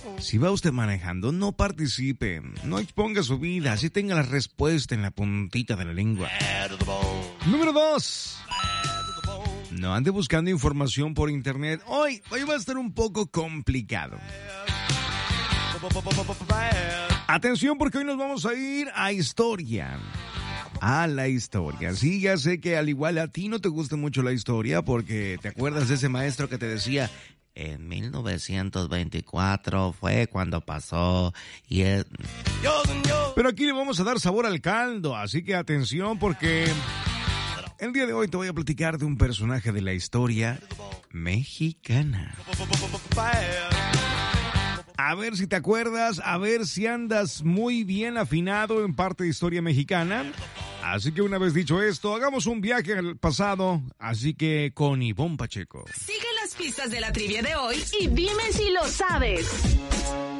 Si va usted manejando, no participe, no exponga su vida, así tenga la respuesta en la puntita de la lengua. Número 2. No ande buscando información por internet. Hoy va a estar un poco complicado. Atención, porque hoy nos vamos a ir a historia. A la historia. Sí, ya sé que al igual a ti no te gusta mucho la historia porque te acuerdas de ese maestro que te decía: en 1924 fue cuando pasó y es... Pero aquí le vamos a dar sabor al caldo, así que atención porque el día de hoy te voy a platicar de un personaje de la historia mexicana. A ver si te acuerdas, a ver si andas muy bien afinado en parte de historia mexicana. Así que una vez dicho esto, hagamos un viaje al pasado, así que con Ivonne Pacheco. Sigue las pistas de la trivia de hoy y dime si lo sabes.